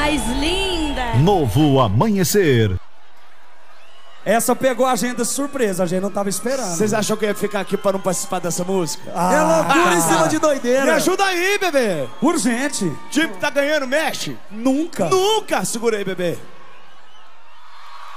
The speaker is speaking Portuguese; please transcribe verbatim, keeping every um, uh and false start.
mais linda. Novo Amanhecer. Essa pegou a agenda de surpresa, a gente não tava esperando. Vocês acham que eu ia ficar aqui pra não participar dessa música? Ah, É loucura em cima de Me doideira. ajuda aí, bebê. urgente. Time que tá ganhando, mexe. Nunca. Nunca. Segura aí, bebê.